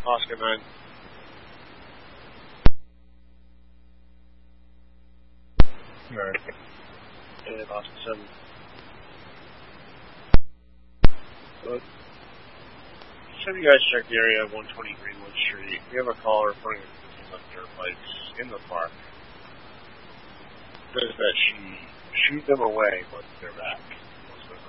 Oscar 9. Alright. And Oscar 7. So, have you guys check the area of 120 Greenwood Street? We have a caller reporting a left dirt bikes in the park. Says that she shooed them away, but they're back.